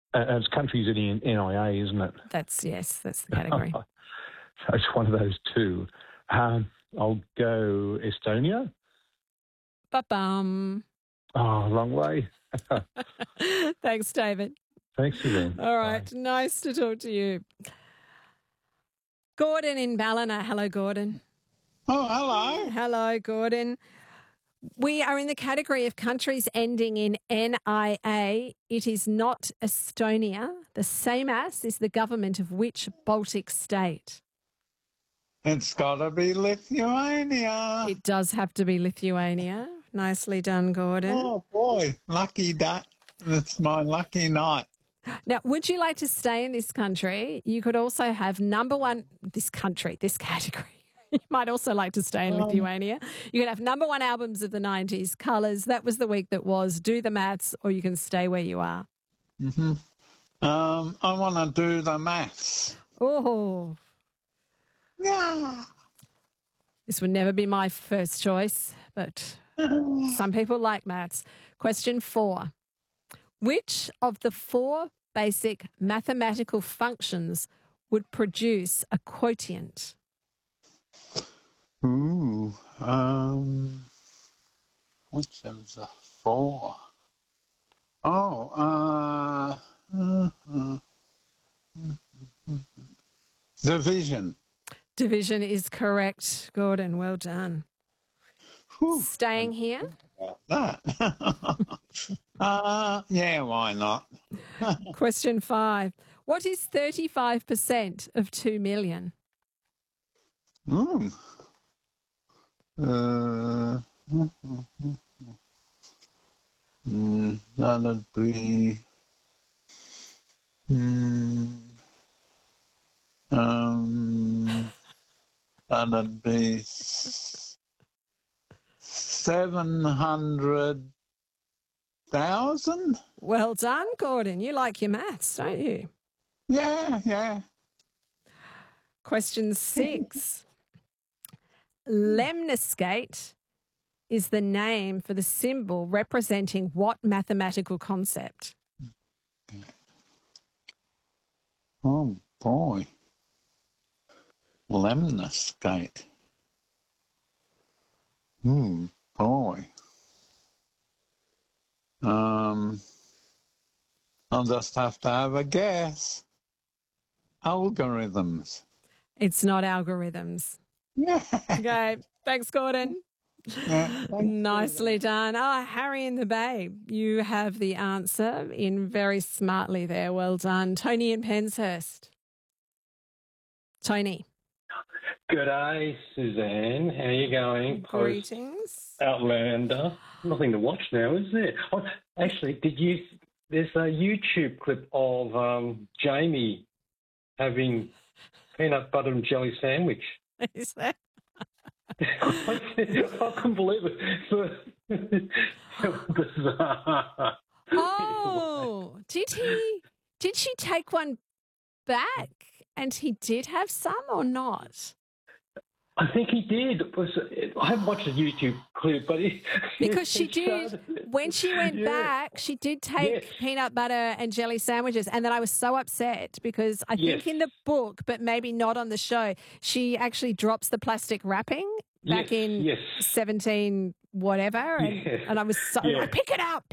It's countries in the NIA, isn't it? That's the category. So it's one of those two. I'll go Estonia. Ba-bum. Oh, long way. Thanks, David. Thanks, Suzanne. All right. Bye. Nice to talk to you. Gordon in Ballina. Hello, Gordon. Oh, hello. Hello, Gordon. We are in the category of countries ending in NIA. It is not Estonia. The same as is the government of which Baltic state? It's got to be Lithuania. It does have to be Lithuania. Nicely done, Gordon. Oh, boy. Lucky that. It's my lucky night. Now, would you like to stay in this country? You could also have this category. You might also like to stay in Lithuania. You can have number one albums of the 90s, Colours, That Was the Week That Was, Do the Maths, or you can stay where you are. Mm-hmm. I want to do the maths. Oh. Yeah. This would never be my first choice, but some people like maths. Question 4. Which of the 4 basic mathematical functions would produce a quotient? Ooh, which of the 4? Oh, division. Division is correct, Gordon. Well done. Whew. Staying here? That. Yeah, why not? Question 5. What is 35% of 2 million? That'd be that'd be 700,000. Well done, Gordon. You like your maths, don't you? Yeah. Question 6. Lemniscate is the name for the symbol representing what mathematical concept? Oh, boy. Lemniscate. Boy. I'll just have to have a guess. Algorithms. It's not algorithms. Yeah. Okay. Thanks, Gordon. Yeah, Nicely done. Oh, Harry in the Bay, you have the answer in very smartly there. Well done. Tony in Penshurst. Tony. Good day, Suzanne. How are you going? Greetings. Outlander. Nothing to watch now, is there? Oh, actually, there's a YouTube clip of Jamie having peanut butter and jelly sandwich. Is that? I couldn't believe it. Bizarre. Oh, did she take one back and he did have some or not? I think he did. I haven't watched the YouTube clip, but because she did, when she went back, she did take peanut butter and jelly sandwiches. And then I was so upset because I think in the book, but maybe not on the show, she actually drops the plastic wrapping back in 17 whatever. And I was so, like, pick it up.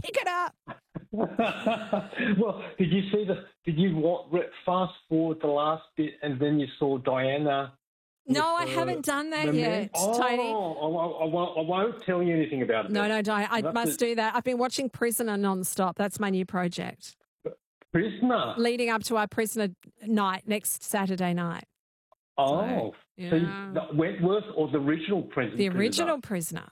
Well, did you fast forward the last bit and then you saw Diana? No, I haven't done that yet, Tony. I won't tell you anything about it. No, I must do that. I've been watching Prisoner non-stop. That's my new project. Prisoner? Leading up to our Prisoner night next Saturday night. Oh. So Wentworth or the original Prisoner? The original Prisoner.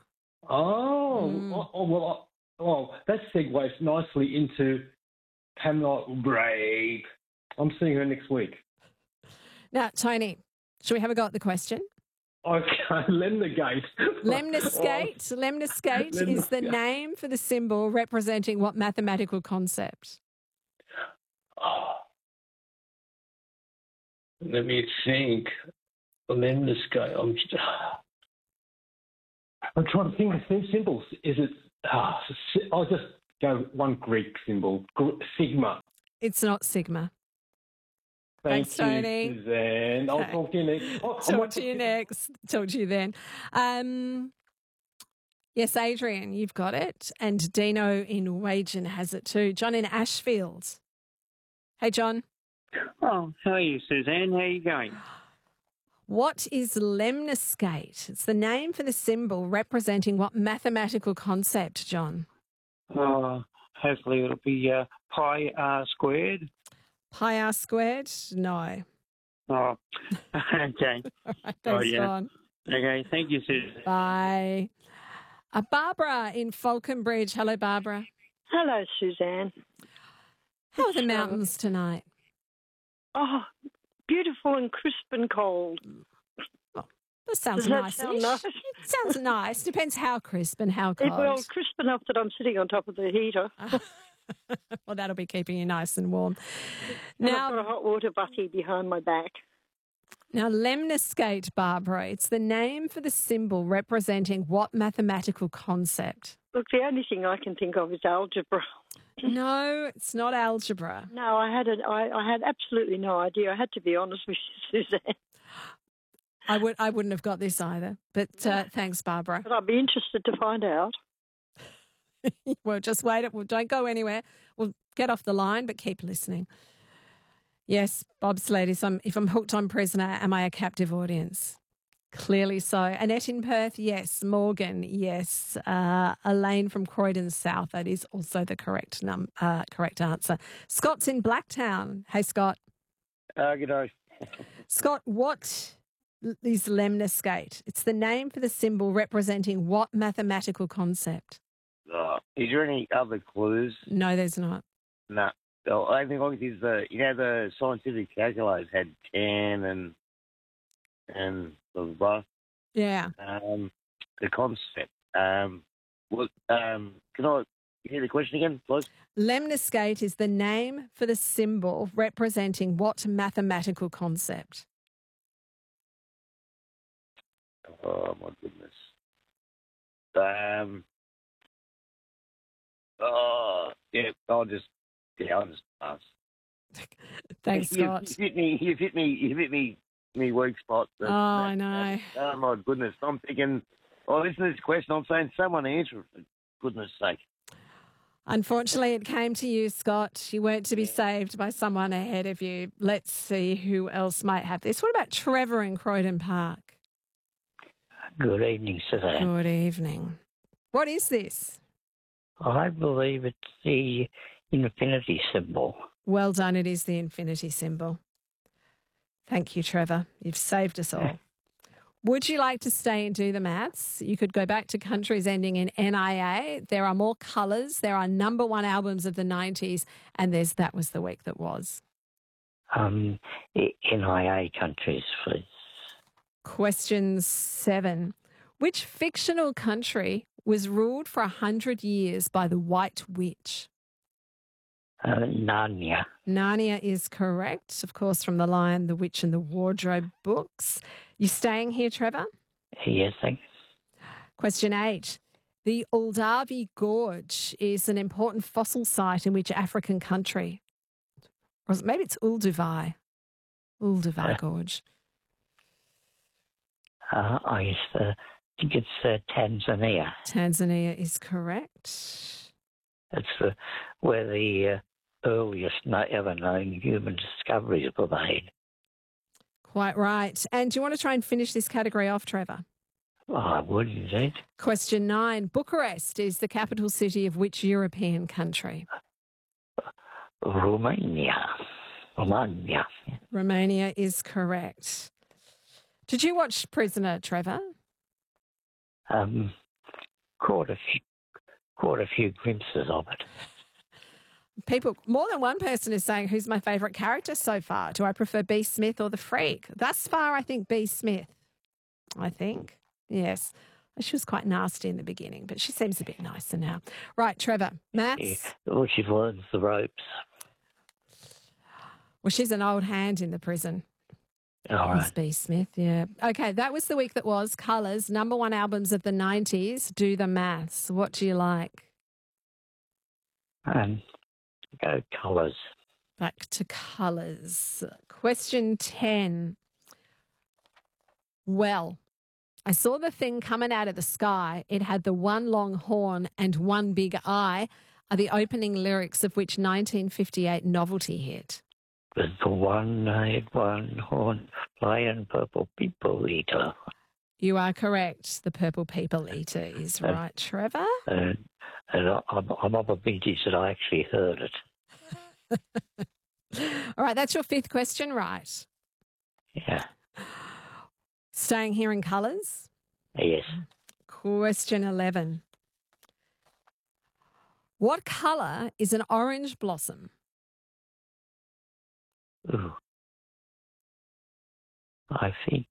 Oh. Well, that segues nicely into Pamela Brave. I'm seeing her next week. Now, Tony, should we have a go at the question? Okay, Lemniscate. Lemniscate is the name for the symbol representing what mathematical concept? Let me think. Lemniscate. I'm trying to think of symbols. Is it? I'll just go one Greek symbol. Sigma. It's not Sigma. Thank Thanks, you, Tony. Suzanne. I'll talk to you next. Talk to you next. Talk to you then. Yes, Adrian, you've got it. And Dino in Wagen has it too. John in Ashfield. Hey, John. Oh, how are you, Suzanne? How are you going? What is lemniscate? It's the name for the symbol representing what mathematical concept, John? Hopefully it'll be pi r squared. Pi r squared? No. Oh, okay. All right, thanks, John. Okay, thank you, Suzanne. Bye. Barbara in Falconbridge. Hello, Barbara. Hello, Suzanne. How are the mountains tonight? Oh, beautiful and crisp and cold. Well, that sounds Does that nice. sound nice? It sounds nice. Depends how crisp and how cold. Well, crisp enough that I'm sitting on top of the heater. Well, that'll be keeping you nice and warm. And Now, I've got a hot water butty behind my back. Now, lemniscate, Barbara, it's the name for the symbol representing what mathematical concept? Look, the only thing I can think of is algebra. No, it's not algebra. No, I had absolutely no idea. I had to be honest with you, Suzanne. I wouldn't have got this either. But thanks, Barbara. But I'd be interested to find out. Well, just wait. Well, don't go anywhere. We'll get off the line, but keep listening. Yes, bobsledders. If I'm hooked on Prisoner, am I a captive audience? Clearly so. Annette in Perth, yes. Morgan, yes. Elaine from Croydon South, that is also the correct answer. Scott's in Blacktown. Hey, Scott. G'day. Scott, what is lemniscate? It's the name for the symbol representing what mathematical concept? Is there any other clues? No, there's not. No. The only thing I can is the scientific calculators had 10 and blah, blah, blah. Yeah. The concept. Can I hear the question again, please? Lemniscate is the name for the symbol representing what mathematical concept? Oh, my goodness. I'll just pass. Thanks, Scott. You hit me weak spot. I know. Oh, my goodness. I'm thinking, listen to this question. I'm saying someone answer it, for goodness sake. Unfortunately, it came to you, Scott. You weren't to be saved by someone ahead of you. Let's see who else might have this. What about Trevor in Croydon Park? Good evening, Suzanne. Good evening. What is this? I believe it's the infinity symbol. Well done. It is the infinity symbol. Thank you, Trevor. You've saved us all. Would you like to stay and do the maths? You could go back to countries ending in NIA. There are more colours. There are number one albums of the 90s. And there's That Was the Week That Was. NIA countries, please. Question 7. Which fictional country was ruled for 100 years by the White Witch? Narnia. Narnia is correct, of course, from The Lion, the Witch and the Wardrobe books. You staying here, Trevor? Yes, thanks. Question 8. The Uldavi Gorge is an important fossil site in which African country? Or maybe it's Ulduvi. Ulduvi Gorge. I think it's Tanzania. Tanzania is correct. It's where the earliest ever known human discoveries were made. Quite right. And do you want to try and finish this category off, Trevor? Oh, I would indeed. Question 9. Bucharest is the capital city of which European country? Romania. Romania is correct. Did you watch Prisoner, Trevor? Caught a few glimpses of it. People, more than one person is saying, who's my favourite character so far? Do I prefer B. Smith or the Freak? Thus far, I think B. Smith. I think. Yes. She was quite nasty in the beginning, but she seems a bit nicer now. Right, Trevor, maths? Yeah. Well, she learns the ropes. Well, she's an old hand in the prison. All right. B. Smith, yeah. Okay, that was the week that was. Colours, number one albums of the 90s. Do the maths. What do you like? Go colours. Back to colours. Question 10. Well, I saw the thing coming out of the sky. It had the one long horn and one big eye, are the opening lyrics of which 1958 novelty hit? With the one-eyed, one-horn, flying purple people eater. You are correct. The Purple People Eater is right, Trevor. And I'm of a vintage that I actually heard it. All right, that's your fifth question, right? Yeah. Staying here in colours? Yes. Question 11. What colour is an orange blossom? Ooh. I think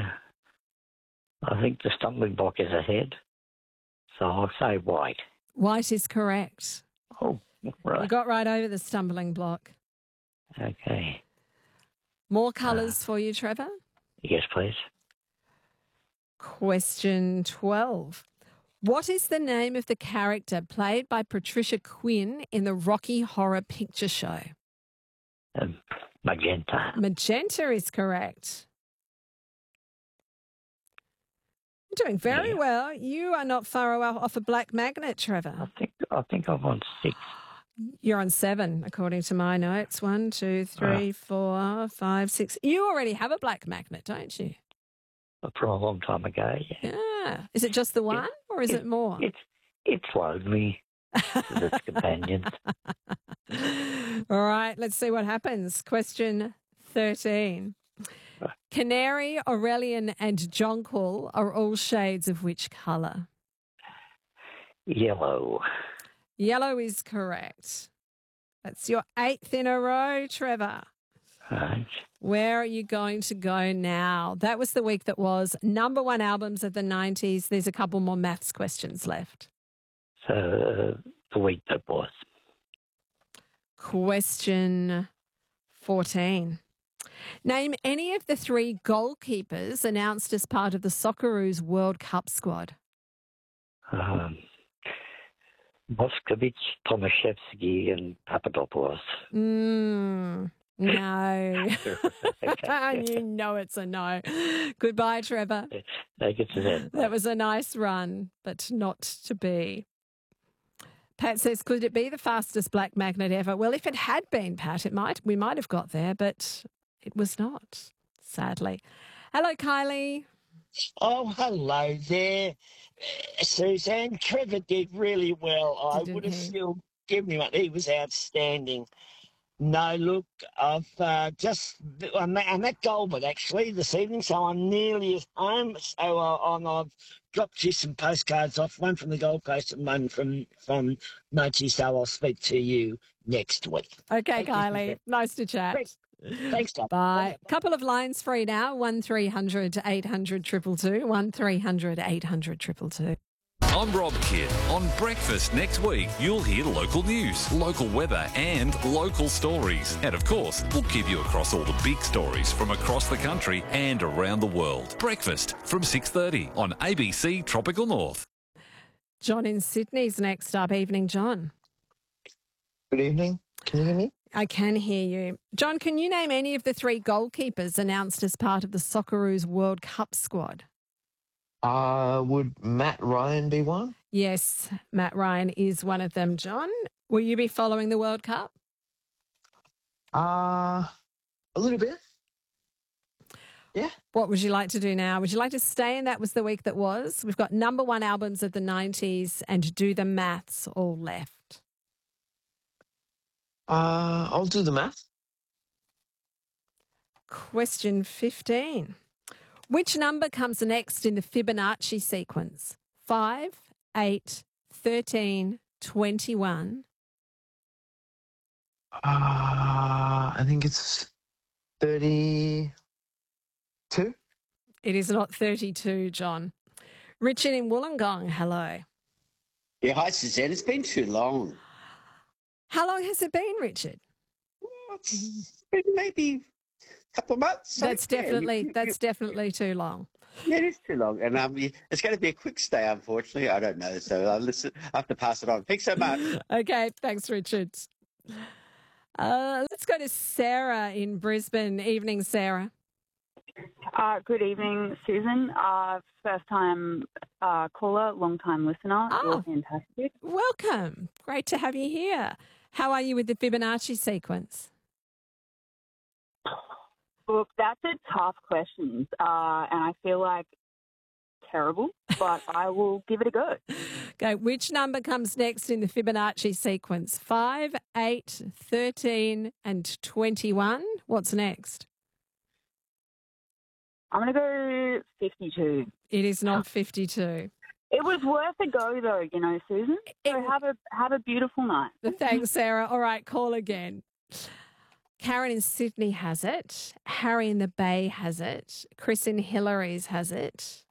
the stumbling block is ahead, so I'll say white. White is correct. Oh, right. You got right over the stumbling block. Okay. More colours for you, Trevor? Yes, please. Question 12. What is the name of the character played by Patricia Quinn in the Rocky Horror Picture Show? Magenta. Magenta is correct. You're doing very well. You are not far off a black magnet, Trevor. I think I'm on 6. You're on 7, according to my notes. 1, 2, 3, 4, 5, 6. You already have a black magnet, don't you? From a long time ago, yeah. Yeah. Is it just the one or is it more? It's lonely with its companions. All right, let's see what happens. Question 13. Canary, Aurelian and jonquil are all shades of which colour? Yellow. Yellow is correct. That's your 8th in a row, Trevor. Right. Where are you going to go now? That was the week that was. Number 1 albums of the 90s. There's a couple more maths questions left. So the week that was. Question 14. Name any of the 3 goalkeepers announced as part of the Socceroos World Cup squad. Moskovic, Tomaszewski and Papadopoulos. No. You know it's a no. Goodbye, Trevor. That was a nice run, but not to be. Pat says, could it be the fastest black magnet ever? Well, if it had been, Pat, we might have got there, but it was not, sadly. Hello, Kylie. Oh, hello there, Suzanne. Trevor did really well. I would have still given him it. He was outstanding. No, look, I'm at Goulburn actually this evening, so I'm nearly at home. So I've dropped you some postcards off, one from the Gold Coast and one from Mochi, so I'll speak to you next week. Okay, Kylie. Nice to chat. Thanks, Dad. Bye. Couple of lines free now. 1300 800 222. 1300 800 222. I'm Rob Kidd. On Breakfast next week, you'll hear local news, local weather and local stories. And of course, we'll give you across all the big stories from across the country and around the world. Breakfast from 6:30 on ABC Tropical North. John in Sydney's next up. Evening, John. Good evening. Can you hear me? I can hear you. John, can you name any of the 3 goalkeepers announced as part of the Socceroos World Cup squad? Would Matt Ryan be one? Yes, Matt Ryan is one of them, John. Will you be following the World Cup? A little bit. Yeah. What would you like to do now? Would you like to stay in That Was the Week That Was? We've got number 1 albums of the 90s and Do the Maths all left. I'll do the math. Question 15. Which number comes next in the Fibonacci sequence? 5, 8, 13, 21. I think it's 32. It is not 32, John. Richard in Wollongong, hello. Yeah, hi, Suzanne. It's been too long. How long has it been, Richard? It's been maybe a couple of months. That's definitely too long. Yeah, it is too long. And it's going to be a quick stay, unfortunately. I don't know. So I have to pass it on. Thanks so much. Okay, thanks, Richard. Let's Let's go to Sarah in Brisbane. Evening, Sarah. Good evening, Susan. First time caller, long time listener. You're fantastic. Welcome. Great to have you here. How are you with the Fibonacci sequence? Look, that's a tough question, and I feel like terrible, but I will give it a go. Okay, which number comes next in the Fibonacci sequence? 5, 8, 13 and 21. What's next? I'm going to go 52. It is not 52. It was worth a go, though, you know, Susan. So have a beautiful night. Thanks, Sarah. All right, call again. Karen in Sydney has it. Harry in the Bay has it. Chris in Hillary's has it.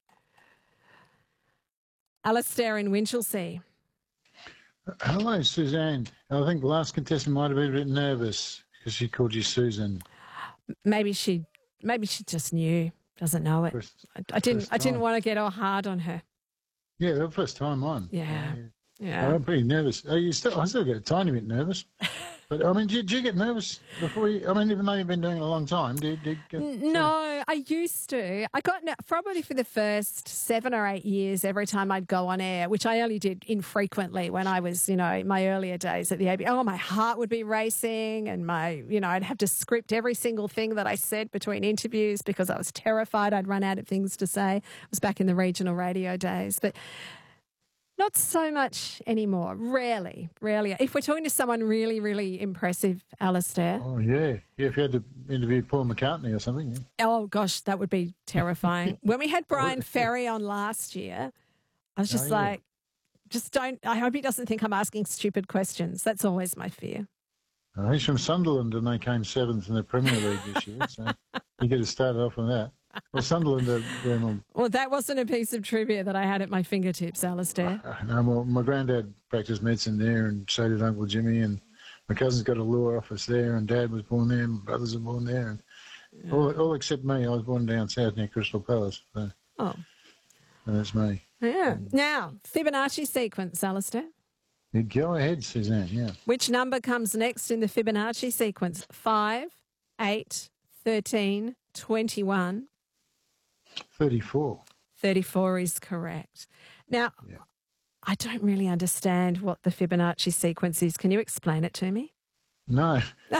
Alistair in Winchelsea. Hello, Suzanne. I think the last contestant might have been a bit nervous because she called you Susan. Maybe she just knew, doesn't know it. I didn't want to get all hard on her. Yeah, the first time on. Yeah. I'm pretty nervous. I still get a tiny bit nervous. But, I mean, did you get nervous before even though you've been doing it a long time, did you get... No, I used to. I got probably for the first 7 or 8 years every time I'd go on air, which I only did infrequently when I was, my earlier days at the AB. Oh, my heart would be racing and I'd have to script every single thing that I said between interviews because I was terrified I'd run out of things to say. It was back in the regional radio days. But not so much anymore. Rarely. If we're talking to someone really, really impressive, Alistair. Oh, yeah. Yeah, if you had to interview Paul McCartney or something. Yeah. Oh, gosh, that would be terrifying. When we had Brian Ferry on last year, I was just I hope he doesn't think I'm asking stupid questions. That's always my fear. He's from Sunderland and they came 7th in the Premier League this year, so you get to start off on that. Well, Sunderland. Well, that wasn't a piece of trivia that I had at my fingertips, Alistair. No, well, my granddad practiced medicine there, and so did Uncle Jimmy, and my cousin's got a law office there, and Dad was born there, and brothers were born there, and all except me. I was born down south near Crystal Palace. So, that's me. Yeah. Now, Fibonacci sequence, Alistair. Yeah, go ahead, Suzanne. Yeah. Which number comes next in the Fibonacci sequence? 5, 8, 13, 21. 34. 34 is correct. Now, I don't really understand what the Fibonacci sequence is. Can you explain it to me? No.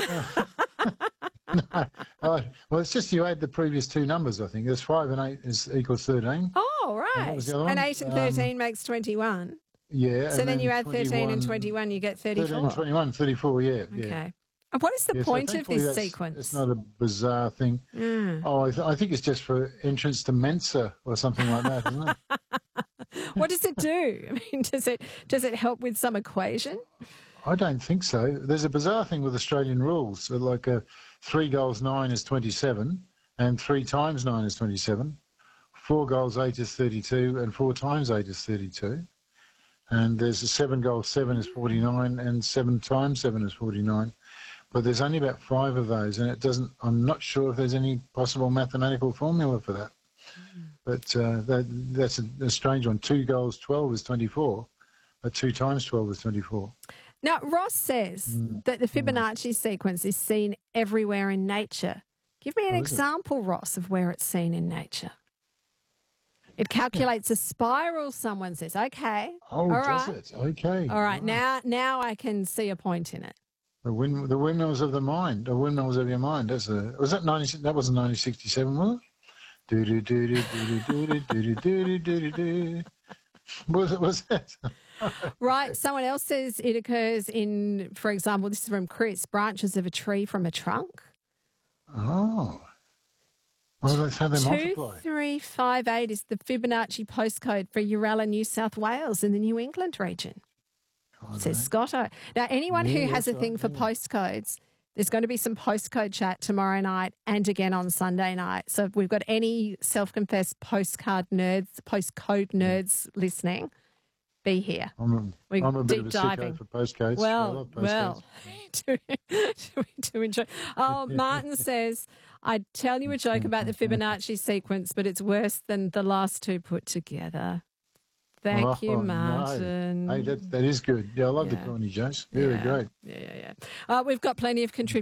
No. Well, it's just you add the previous two numbers, I think. There's 5 and 8 equals 13. Oh, right. And 8 and 13 makes 21. Yeah. So then you add 13 and 21, you get 34. 13 and 21, 34, yeah. Okay. And what is the point of this sequence? It's not a bizarre thing. Oh, I think it's just for entrance to Mensa or something like that, isn't it? What does it do? I mean, does it help with some equation? I don't think so. There's a bizarre thing with Australian rules. So like 3 goals 9 is 27 and 3 times 9 is 27. 4 goals 8 is 32 and 4 times 8 is 32. And there's a 7 goals 7 is 49 and 7 times 7 is 49. But there's only about 5 of those, and I'm not sure if there's any possible mathematical formula for that. But that's a strange one. 2 goals 12 is 24, but 2 times 12 is 24. Now, Ross says that the Fibonacci sequence is seen everywhere in nature. Give me an example, Ross, of where it's seen in nature. It calculates a spiral, someone says. Okay. Oh, does it? Okay. All right. Now I can see a point in it. The windmills of the mind, the windmills of your mind. Was that 90? That wasn't 1967, was it? Do do do do do do do do do do. Was that? Right. Someone else says it occurs in, for example, this is from Chris, branches of a tree from a trunk. Oh. Well, that's how they multiply. 2358 is the Fibonacci postcode for Uralla, New South Wales in the New England region. Says Scotto. Now, anyone who has a thing for postcodes, there's going to be some postcode chat tomorrow night and again on Sunday night. So if we've got any self-confessed postcode nerds listening, be here. I'm a bit of a sicko for postcodes. Well, to enjoy. Oh, Martin says, I'd tell you a joke about the Fibonacci sequence, but it's worse than the last two put together. Thank you, Martin. No. Hey, that is good. Yeah, I love the corny jokes. Very great. Yeah. We've got plenty of contributors.